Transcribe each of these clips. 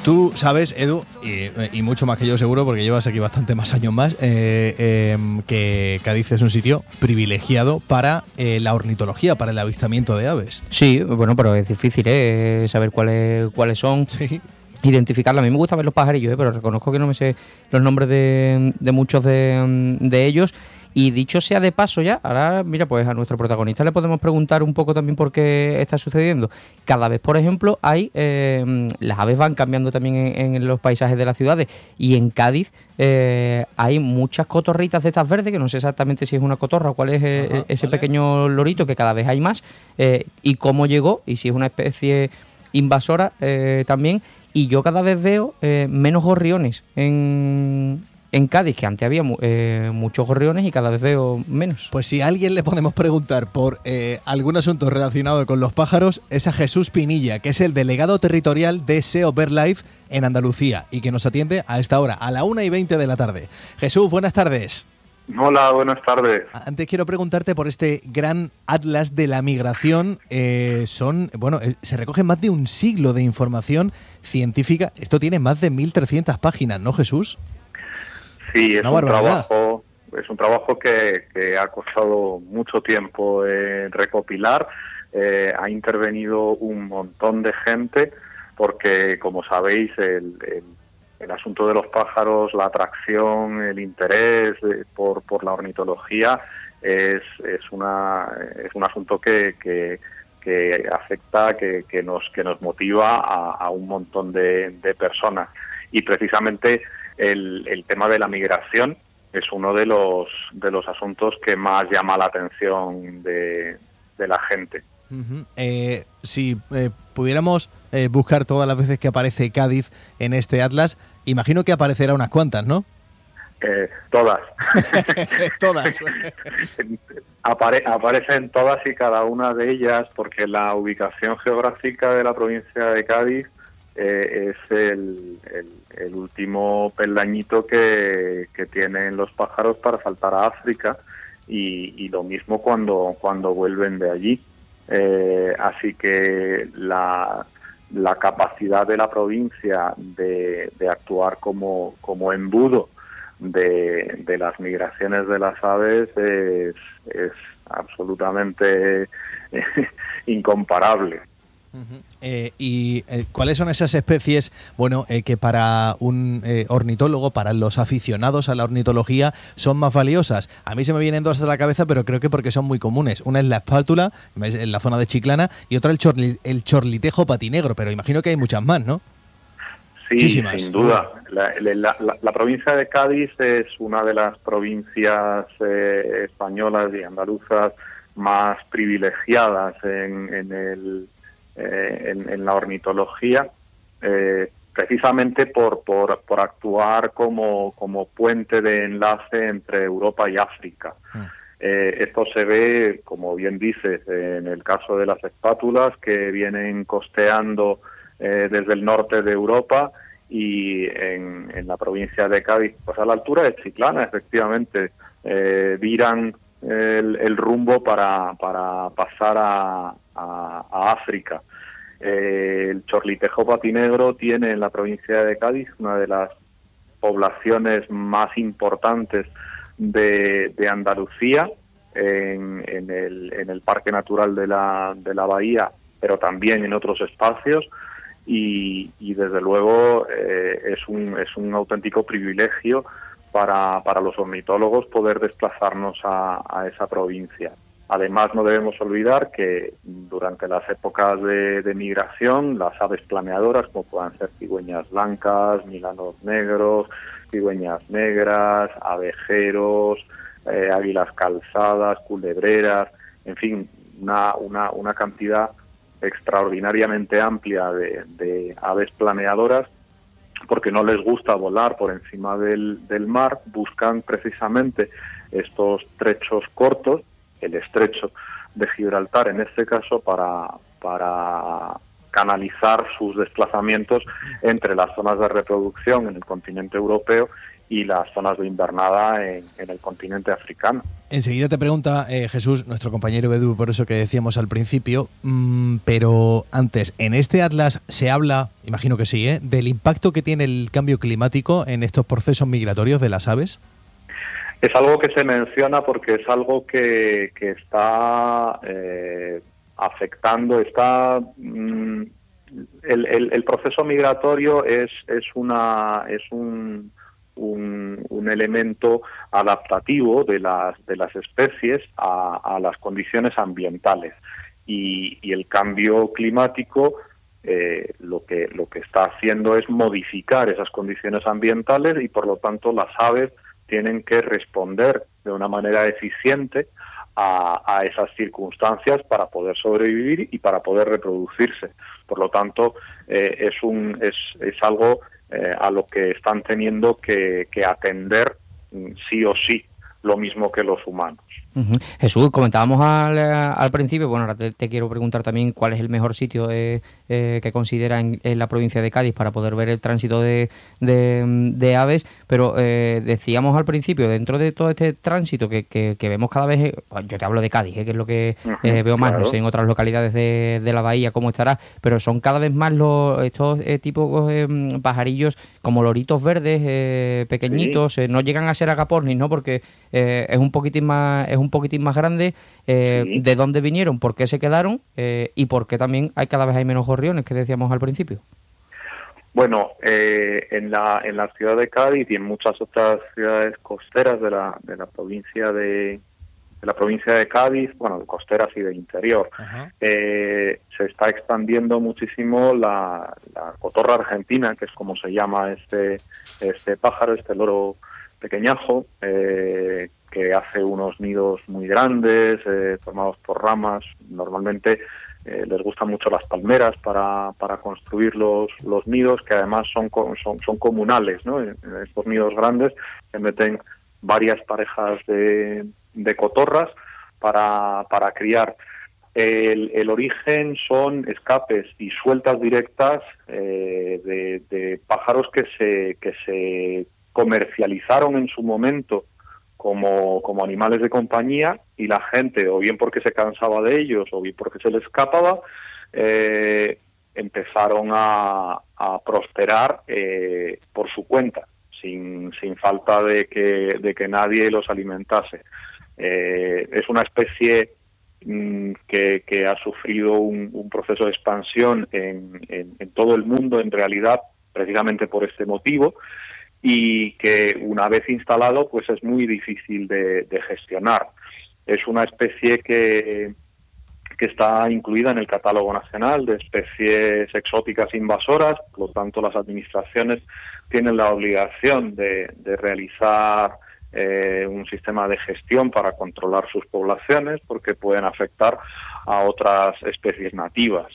Tú sabes, Edu, y mucho más que yo seguro, porque llevas aquí bastante más años más, que Cádiz es un sitio privilegiado para la ornitología, para el avistamiento de aves. Sí, bueno, pero es difícil saber cuáles son, Sí. identificarla. A mí me gusta ver los pajarillos, pero reconozco que no me sé los nombres de muchos de ellos. Y dicho sea de paso ya, ahora mira, pues a nuestro protagonista le podemos preguntar un poco también por qué está sucediendo. Cada vez, por ejemplo, las aves van cambiando también en los paisajes de las ciudades, y en Cádiz hay muchas cotorritas de estas verdes, que no sé exactamente si es una cotorra o cuál es ese pequeño lorito, que cada vez hay más, y cómo llegó, y si es una especie invasora también. Y yo cada vez veo menos gorriones en Cádiz, que antes había muchos gorriones, y cada vez veo menos. Pues si a alguien le podemos preguntar por algún asunto relacionado con los pájaros, es a Jesús Pinilla, que es el delegado territorial de SEO BirdLife en Andalucía, y que nos atiende a esta hora, a la 1:20 de la tarde. Jesús, buenas tardes. Hola, buenas tardes. Antes quiero preguntarte por este gran atlas de la migración. Se recoge más de un siglo de información científica. Esto tiene más de 1.300 páginas, ¿no, Jesús? Sí, es un trabajo que ha costado mucho tiempo recopilar. Ha intervenido un montón de gente porque, como sabéis, el asunto de los pájaros, la atracción, el interés por la ornitología es un asunto que afecta, que nos motiva a un montón de personas. Y precisamente el tema de la migración es uno de los asuntos que más llama la atención de la gente. Uh-huh. Si pudiéramos buscar todas las veces que aparece Cádiz en este atlas, imagino que aparecerá unas cuantas, ¿no? Todas. Todas. Aparecen todas y cada una de ellas, porque la ubicación geográfica de la provincia de Cádiz es el último peldañito que tienen los pájaros para saltar a África, y lo mismo cuando vuelven de allí. Así que la capacidad de la provincia de actuar como embudo de las migraciones de las aves es absolutamente incomparable. Uh-huh. ¿Y cuáles son esas especies, que para un ornitólogo, para los aficionados a la ornitología, son más valiosas? A mí se me vienen dos a la cabeza, pero creo que porque son muy comunes. Una es la espátula, en la zona de Chiclana, y otra el chorlitejo patinegro, pero imagino que hay muchas más, ¿no? Sí, muchísimas. Sin duda. La provincia de Cádiz es una de las provincias españolas y andaluzas más privilegiadas en la ornitología, precisamente por actuar como puente de enlace entre Europa y África. Esto se ve, como bien dices, en el caso de las espátulas, que vienen costeando desde el norte de Europa, y en la provincia de Cádiz, pues a la altura de Chiclana, efectivamente, viran el rumbo para pasar a África. El chorlitejo patinegro tiene en la provincia de Cádiz una de las poblaciones más importantes de Andalucía, en el Parque Natural de la Bahía, pero también en otros espacios, y desde luego es un auténtico privilegio para los ornitólogos poder desplazarnos a esa provincia. Además, no debemos olvidar que durante las épocas de migración, las aves planeadoras, como puedan ser cigüeñas blancas, milanos negros, cigüeñas negras, abejeros, águilas calzadas, culebreras, en fin, una cantidad extraordinariamente amplia de aves planeadoras, porque no les gusta volar por encima del mar, buscan precisamente estos trechos cortos, el estrecho de Gibraltar en este caso, para canalizar sus desplazamientos entre las zonas de reproducción en el continente europeo y las zonas de invernada en el continente africano. Enseguida te pregunta Jesús, nuestro compañero Edu, por eso que decíamos al principio, pero antes, ¿en este atlas se habla, imagino que sí, del impacto que tiene el cambio climático en estos procesos migratorios de las aves? Es algo que se menciona porque es algo que está afectando, el proceso migratorio es un elemento adaptativo de las especies a las condiciones ambientales, y el cambio climático lo que está haciendo es modificar esas condiciones ambientales, y por lo tanto las aves tienen que responder de una manera eficiente a esas circunstancias para poder sobrevivir y para poder reproducirse. Por lo tanto, es algo a lo que están teniendo que atender sí o sí, lo mismo que los humanos. Uh-huh. Jesús, comentábamos al principio, bueno, ahora te quiero preguntar también cuál es el mejor sitio que considera en la provincia de Cádiz para poder ver el tránsito de aves, pero decíamos al principio, dentro de todo este tránsito que vemos cada vez, yo te hablo de Cádiz, que es lo que veo más, claro. No sé en otras localidades de la bahía cómo estará, pero son cada vez más estos tipos pajarillos como loritos verdes, pequeñitos, sí. No llegan a ser agapornis, ¿no? Porque es un poquitín más grande. Sí. ¿De dónde vinieron? ¿Por qué se quedaron? ¿Y por qué también cada vez hay menos gorriones, que decíamos al principio? Bueno, en la ciudad de Cádiz y en muchas otras ciudades costeras de la provincia de Cádiz, bueno, de costeras y de interior, se está expandiendo muchísimo la cotorra argentina, que es como se llama este pájaro, este loro pequeñajo, que hace unos nidos muy grandes, formados por ramas. Normalmente les gustan mucho las palmeras para construir los nidos, que además son comunales, ¿no? En estos nidos grandes se meten varias parejas de cotorras para criar. El origen son escapes y sueltas directas de pájaros que se comercializaron en su momento como animales de compañía, y la gente, o bien porque se cansaba de ellos o bien porque se les escapaba, empezaron a prosperar por su cuenta, sin falta de que nadie los alimentase. Es una especie que ha sufrido un proceso de expansión en todo el mundo, en realidad, precisamente por este motivo, y que una vez instalado pues es muy difícil de gestionar. Es una especie que está incluida en el Catálogo Nacional de Especies Exóticas Invasoras, por lo tanto las administraciones tienen la obligación de realizar un sistema de gestión para controlar sus poblaciones, porque pueden afectar a otras especies nativas.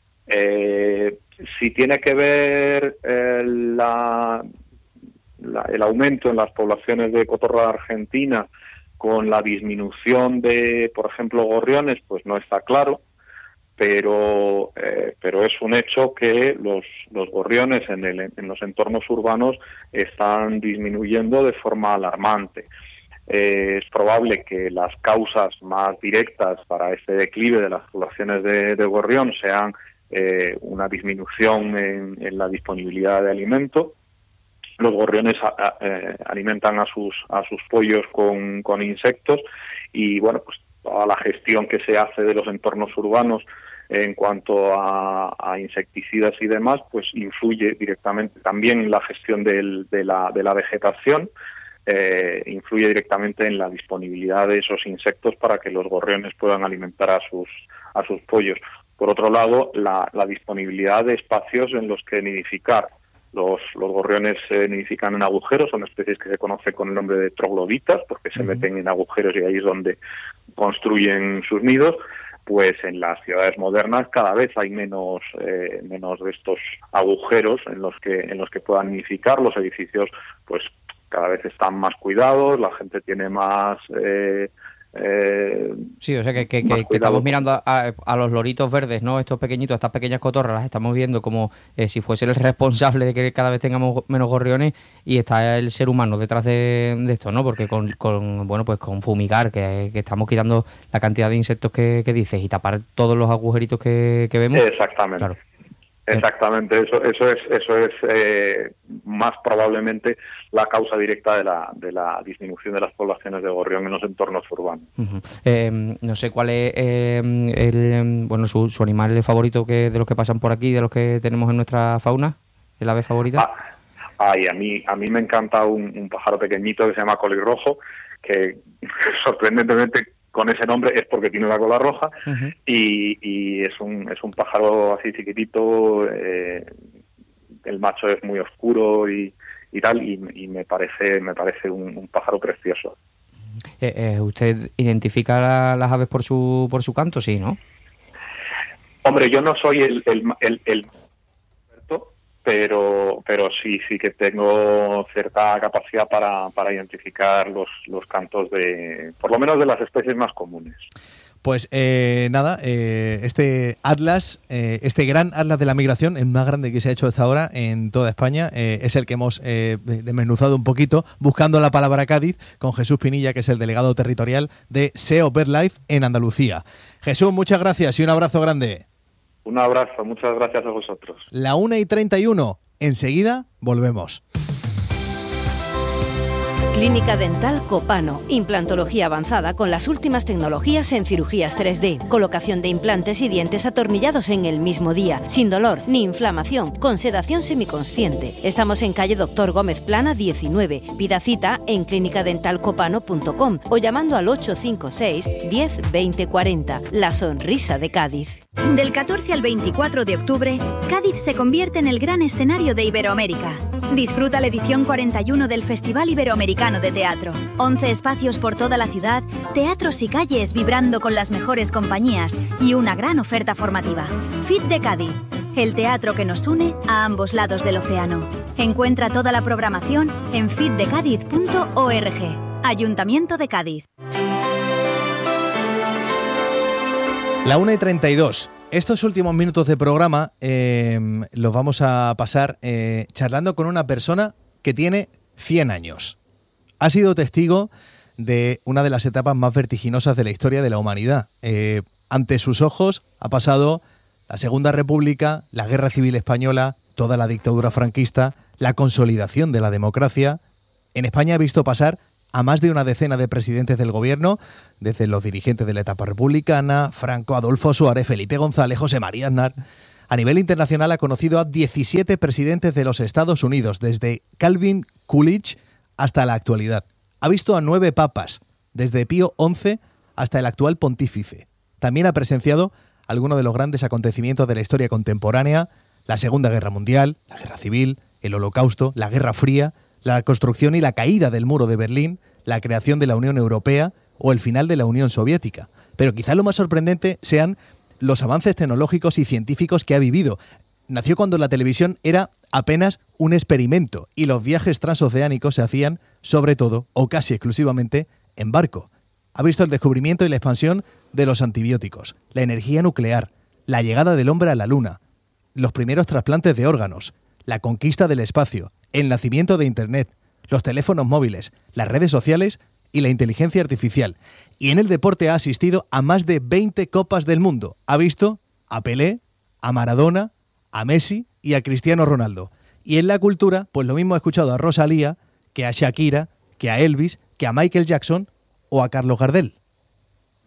Si tiene que ver el aumento en las poblaciones de cotorra argentina con la disminución de, por ejemplo, gorriones, pues no está claro, pero es un hecho que los gorriones en los entornos urbanos están disminuyendo de forma alarmante. Es probable que las causas más directas para este declive de las poblaciones de gorrión sean una disminución en la disponibilidad de alimento. Los gorriones alimentan a sus pollos con insectos, y bueno, pues toda la gestión que se hace de los entornos urbanos en cuanto a insecticidas y demás, pues influye directamente también en la gestión de la vegetación, influye directamente en la disponibilidad de esos insectos para que los gorriones puedan alimentar a sus pollos. Por otro lado, la disponibilidad de espacios en los que nidificar. Los gorriones nidifican en agujeros, son especies que se conocen con el nombre de trogloditas, porque se meten en agujeros y ahí es donde construyen sus nidos. Pues en las ciudades modernas cada vez hay menos de estos agujeros en los que puedan nidificar. Los edificios pues cada vez están más cuidados, la gente tiene más Sí, o sea que estamos mirando a los loritos verdes, ¿no? Estos pequeñitos, estas pequeñas cotorras, las estamos viendo como si fuese el responsable de que cada vez tengamos menos gorriones, y está el ser humano detrás de esto, ¿no? Porque con fumigar, que estamos quitando la cantidad de insectos que dices, y tapar todos los agujeritos que vemos. Exactamente. Claro. Exactamente, eso es más probablemente la causa directa de la disminución de las poblaciones de gorrión en los entornos urbanos. Uh-huh. No sé cuál es su animal favorito de los que pasan por aquí, de los que tenemos en nuestra fauna, el ave favorita. A mí me encanta un pájaro pequeñito que se llama colirrojo, que sorprendentemente con ese nombre es porque tiene la cola roja. Uh-huh. y es un pájaro así chiquitito, el macho es muy oscuro y tal, y me parece un pájaro precioso. ¿Usted identifica las aves por su canto? Sí, ¿no? Hombre, yo no soy el experto, pero sí que tengo cierta capacidad para identificar los cantos por lo menos de las especies más comunes. Pues este atlas, este gran atlas de la migración, el más grande que se ha hecho hasta ahora en toda España, es el que hemos desmenuzado un poquito, buscando la palabra Cádiz, con Jesús Pinilla, que es el delegado territorial de SEO BirdLife en Andalucía. Jesús, muchas gracias y un abrazo grande. Un abrazo, muchas gracias a vosotros. 1:31, enseguida volvemos. Clínica Dental Copano, implantología avanzada con las últimas tecnologías en cirugías 3D, colocación de implantes y dientes atornillados en el mismo día, sin dolor ni inflamación, con sedación semiconsciente. Estamos en calle Doctor Gómez Plana 19. Pida cita en clinicadentalcopano.com o llamando al 856 10 20 40. La sonrisa de Cádiz. Del 14 al 24 de octubre, Cádiz se convierte en el gran escenario de Iberoamérica. Disfruta la edición 41 del Festival Iberoamericano de Teatro. 11 espacios por toda la ciudad, teatros y calles vibrando con las mejores compañías y una gran oferta formativa. FIT de Cádiz, el teatro que nos une a ambos lados del océano. Encuentra toda la programación en fitdecadiz.org. Ayuntamiento de Cádiz. 1:32. Estos últimos minutos de programa los vamos a pasar charlando con una persona que tiene 100 años. Ha sido testigo de una de las etapas más vertiginosas de la historia de la humanidad. Ante sus ojos ha pasado la Segunda República, la Guerra Civil Española, toda la dictadura franquista, la consolidación de la democracia. En España ha visto pasar a más de una decena de presidentes del gobierno, desde los dirigentes de la etapa republicana, Franco, Adolfo Suárez, Felipe González, José María Aznar. A nivel internacional ha conocido a 17 presidentes de los Estados Unidos, desde Calvin Coolidge hasta la actualidad. Ha visto a 9 papas, desde Pío XI hasta el actual pontífice. También ha presenciado algunos de los grandes acontecimientos de la historia contemporánea: la Segunda Guerra Mundial, la Guerra Civil, el Holocausto, la Guerra Fría, la construcción y la caída del muro de Berlín, la creación de la Unión Europea o el final de la Unión Soviética. Pero quizá lo más sorprendente sean los avances tecnológicos y científicos que ha vivido. Nació cuando la televisión era apenas un experimento y los viajes transoceánicos se hacían, sobre todo, o casi exclusivamente, en barco. Ha visto el descubrimiento y la expansión de los antibióticos, la energía nuclear, la llegada del hombre a la luna, los primeros trasplantes de órganos, la conquista del espacio, el nacimiento de Internet, los teléfonos móviles, las redes sociales y la inteligencia artificial. Y en el deporte ha asistido a más de 20 Copas del Mundo. Ha visto a Pelé, a Maradona, a Messi y a Cristiano Ronaldo. Y en la cultura, pues lo mismo ha escuchado a Rosalía, que a Shakira, que a Elvis, que a Michael Jackson o a Carlos Gardel.